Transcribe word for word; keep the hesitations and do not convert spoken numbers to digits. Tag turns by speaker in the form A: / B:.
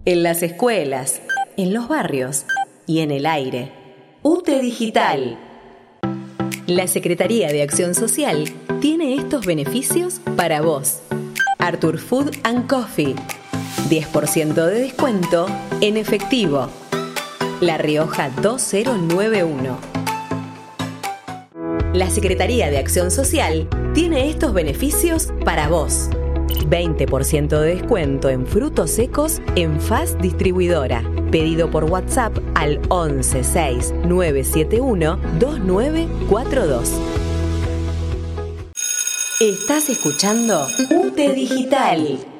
A: en las escuelas, en los barrios y en el aire. U T E Digital. La Secretaría de Acción Social tiene estos beneficios para vos. Arthur Food and Coffee. diez por ciento de descuento en efectivo. La Rioja dos cero nueve uno. La Secretaría de Acción Social tiene estos beneficios para vos. veinte por ciento de descuento en frutos secos en F A S Distribuidora. Pedido por WhatsApp al once seis nueve siete uno dos nueve cuatro dos. Estás escuchando U T E Digital.